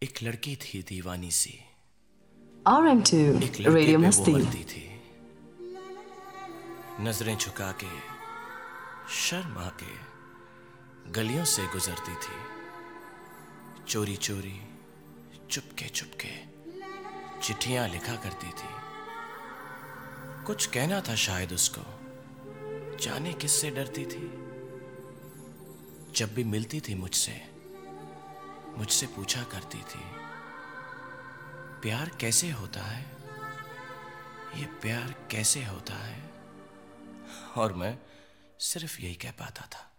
एक लड़की थी दीवानी सी, RM2 एक लड़के रेडियो पे वो मस्ती। मरती थी। नजरें झुका के, शर्मा के गलियों से गुजरती थी। चोरी चोरी, चुपके चुपके चिट्ठियां लिखा करती थी। कुछ कहना था शायद उसको, जाने किससे डरती थी। जब भी मिलती थी मुझसे पूछा करती थी, प्यार कैसे होता है, ये प्यार कैसे होता है। और मैं सिर्फ यही कह पाता था।